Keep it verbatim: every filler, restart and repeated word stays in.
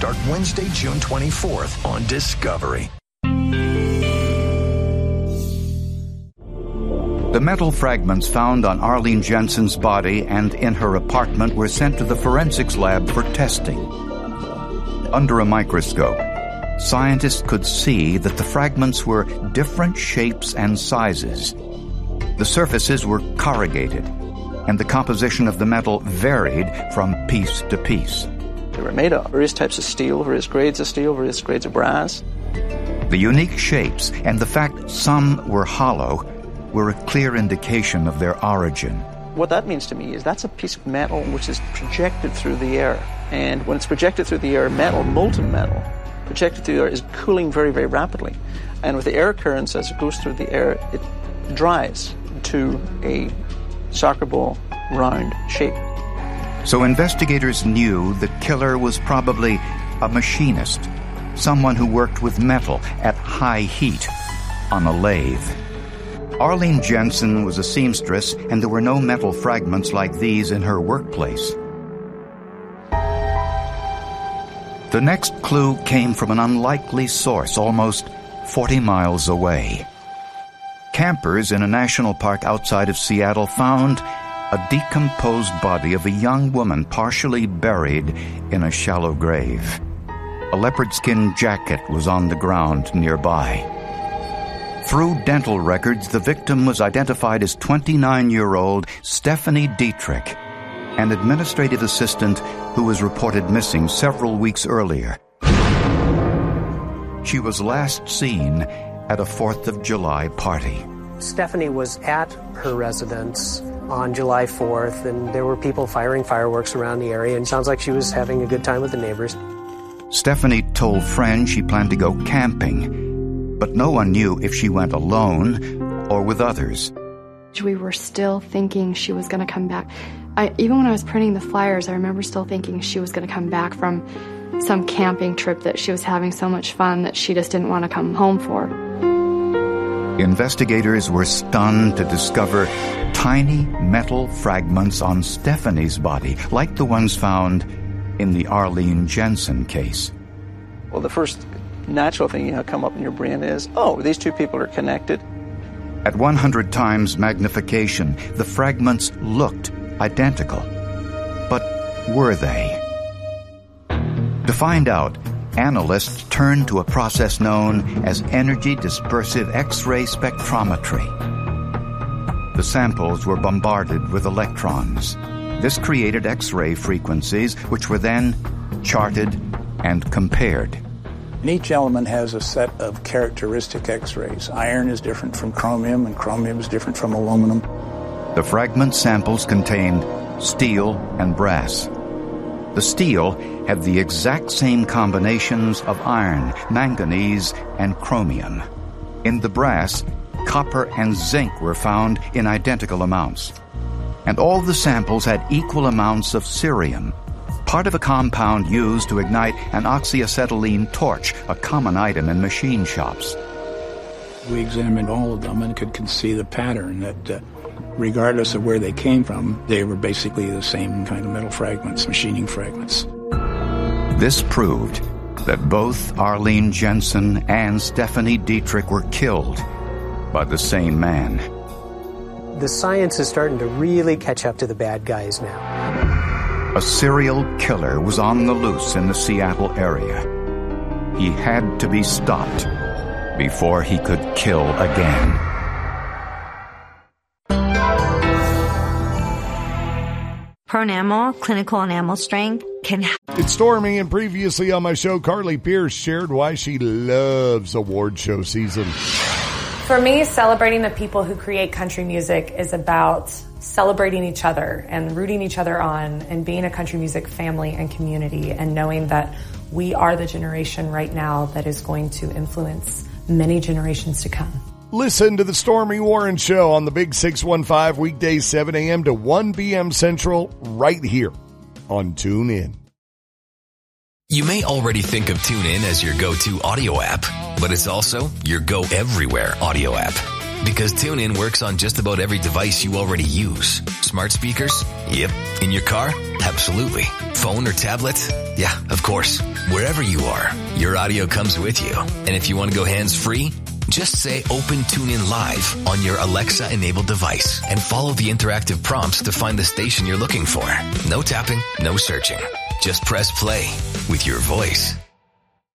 start Wednesday, June twenty-fourth on Discovery. The metal fragments found on Arlene Jensen's body and in her apartment were sent to the forensics lab for testing. Under a microscope, scientists could see that the fragments were different shapes and sizes. The surfaces were corrugated, and the composition of the metal varied from piece to piece. They were made of various types of steel, various grades of steel, various grades of brass. The unique shapes and the fact some were hollow were a clear indication of their origin. What that means to me is that's a piece of metal which is projected through the air. And when it's projected through the air, metal, molten metal, projected through the air is cooling very, very rapidly. And with the air currents, as it goes through the air, it dries to a soccer ball round shape. So investigators knew the killer was probably a machinist, someone who worked with metal at high heat on a lathe. Arlene Jensen was a seamstress, and there were no metal fragments like these in her workplace. The next clue came from an unlikely source almost forty miles away. Campers in a national park outside of Seattle found a decomposed body of a young woman partially buried in a shallow grave. A leopard skin jacket was on the ground nearby. Through dental records, the victim was identified as twenty-nine-year-old Stephanie Dietrich, an administrative assistant who was reported missing several weeks earlier. She was last seen at a fourth of July party. Stephanie was at her residence on July fourth, and there were people firing fireworks around the area, and it sounds like she was having a good time with the neighbors. Stephanie told friends she planned to go camping, but no one knew if she went alone or with others. We were still thinking she was going to come back. I, even when I was printing the flyers, I remember still thinking she was going to come back from some camping trip that she was having so much fun that she just didn't want to come home for. Investigators were stunned to discover tiny metal fragments on Stephanie's body, like the ones found in the Arlene Jensen case. Well, the first natural thing you know come up in your brain is, oh, these two people are connected. At one hundred times magnification, the fragments looked identical. But were they? To find out, analysts turned to a process known as energy dispersive X-ray spectrometry. The samples were bombarded with electrons. This created X-ray frequencies, which were then charted and compared. And each element has a set of characteristic X-rays. Iron is different from chromium, and chromium is different from aluminum. The fragment samples contained steel and brass. The steel had the exact same combinations of iron, manganese, and chromium. In the brass, copper and zinc were found in identical amounts. And all the samples had equal amounts of cerium, part of a compound used to ignite an oxyacetylene torch, a common item in machine shops. We examined all of them and could see the pattern that uh, regardless of where they came from, they were basically the same kind of metal fragments, machining fragments. This proved that both Arlene Jensen and Stephanie Dietrich were killed by the same man. The science is starting to really catch up to the bad guys now. A serial killer was on the loose in the Seattle area. He had to be stopped before he could kill again. Pronamel, clinical enamel strength, can... It's Stormy, and previously on my show, Carly Pierce shared why she loves award show season. For me, celebrating the people who create country music is about celebrating each other and rooting each other on and being a country music family and community and knowing that we are the generation right now that is going to influence many generations to come. Listen to the Stormy Warren Show on the Big six one five, weekdays seven a.m. to one p.m. Central, right here on TuneIn. You may already think of TuneIn as your go-to audio app, but it's also your go-everywhere audio app. Because TuneIn works on just about every device you already use. Smart speakers? Yep. In your car? Absolutely. Phone or tablet? Yeah, of course. Wherever you are, your audio comes with you. And if you want to go hands-free, just say Open TuneIn Live on your Alexa-enabled device and follow the interactive prompts to find the station you're looking for. No tapping, no searching. Just press play with your voice.